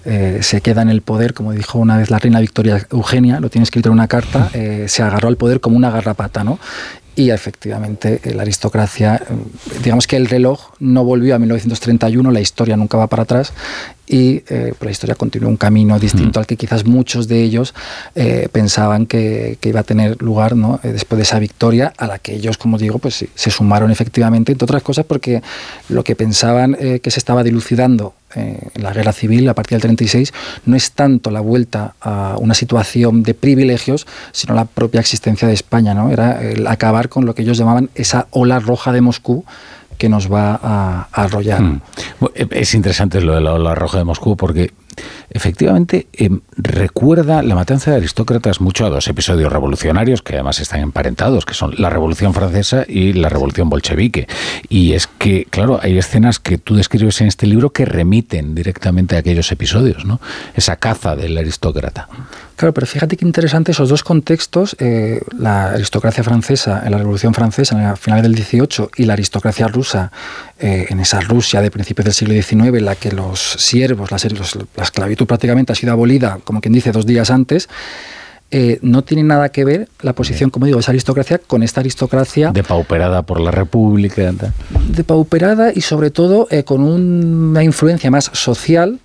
se queda en el poder, como dijo una vez la reina Victoria Eugenia, lo tiene escrito en una carta, se agarró al poder como una garrapata, ¿no? Y efectivamente la aristocracia, digamos que el reloj no volvió a 1931, la historia nunca va para atrás y la historia continúa un camino distinto al que quizás muchos de ellos pensaban que iba a tener lugar, ¿no? Después de esa victoria, a la que ellos, como digo, pues sí, se sumaron efectivamente, entre otras cosas porque lo que pensaban que se estaba dilucidando en la guerra civil a partir del 36 no es tanto la vuelta a una situación de privilegios, sino la propia existencia de España, ¿no? Era el acabar con lo que ellos llamaban esa ola roja de Moscú que nos va a arrollar. Es interesante lo de la ola roja de Moscú porque efectivamente recuerda la matanza de aristócratas mucho a dos episodios revolucionarios que además están emparentados, que son la Revolución Francesa y la Revolución Bolchevique. Y es que, claro, hay escenas que tú describes en este libro que remiten directamente a aquellos episodios, ¿no? Esa caza del aristócrata. Claro, pero fíjate qué interesante esos dos contextos, la aristocracia francesa en la Revolución Francesa en el final del XVIII y la aristocracia rusa en esa Rusia de principios del siglo XIX, en la que los siervos, la esclavitud prácticamente ha sido abolida, como quien dice, 2 días antes. No tiene nada que ver la posición, como digo, de esa aristocracia con esta aristocracia... Depauperada por la República. Depauperada y sobre todo con una influencia más social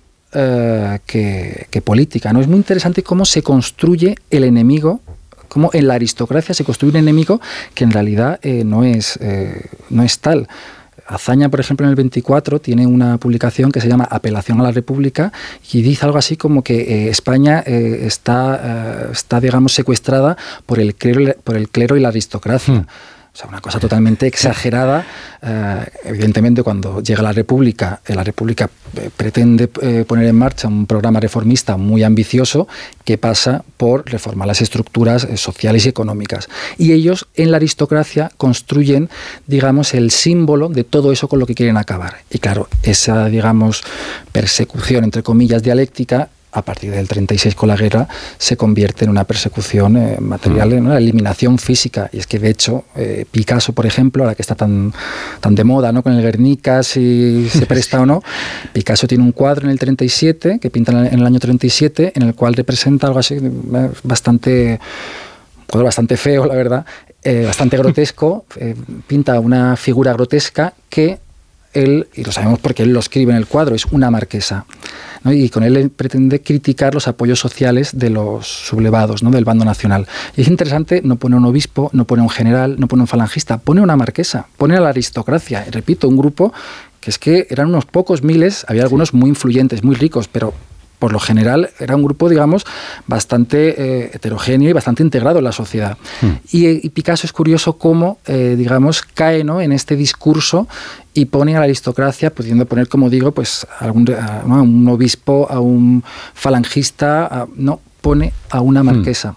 que política, ¿no? Es muy interesante cómo se construye el enemigo, cómo en la aristocracia se construye un enemigo que en realidad no es tal. Azaña, por ejemplo, en el 24 tiene una publicación que se llama Apelación a la República y dice algo así como que España está, digamos, secuestrada por el clero y la aristocracia. O sea, una cosa totalmente exagerada. Evidentemente, cuando llega la República pretende poner en marcha un programa reformista muy ambicioso que pasa por reformar las estructuras sociales y económicas. Y ellos, en la aristocracia, construyen, digamos, el símbolo de todo eso con lo que quieren acabar. Y claro, esa, digamos, persecución, entre comillas, dialéctica, a partir del 36 con la guerra, se convierte en una persecución material, en una eliminación física. Y es que, de hecho, Picasso, por ejemplo, ahora que está tan de moda, ¿no?, con el Guernica, si se presta o no, Picasso tiene un cuadro en el 37, que pinta en el año 37, en el cual representa algo así, bastante feo, la verdad, bastante grotesco, pinta una figura grotesca que él, y lo sabemos porque él lo escribe en el cuadro, es una marquesa, ¿no? Y con él pretende criticar los apoyos sociales de los sublevados, ¿no?, del bando nacional. Y es interesante, no pone un obispo, no pone un general, no pone un falangista, pone una marquesa, pone a la aristocracia. Y repito, un grupo que es que eran unos pocos miles, había algunos muy influyentes, muy ricos, pero por lo general era un grupo, digamos, bastante heterogéneo y bastante integrado en la sociedad. Y Picasso es curioso cómo, digamos, cae, ¿no?, en este discurso y pone a la aristocracia, pudiendo poner, como digo, pues a un obispo, a un falangista, pone a una marquesa.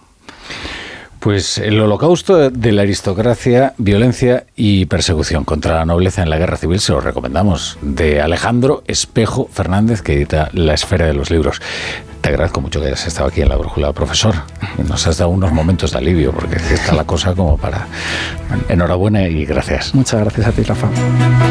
Pues el holocausto de la aristocracia, violencia y persecución contra la nobleza en la guerra civil se lo recomendamos, de Alejandro Espejo Fernández, que edita La Esfera de los Libros. Te agradezco mucho que hayas estado aquí en La Brújula, profesor. Nos has dado unos momentos de alivio, porque está la cosa como para... Enhorabuena y gracias. Muchas gracias a ti, Rafa.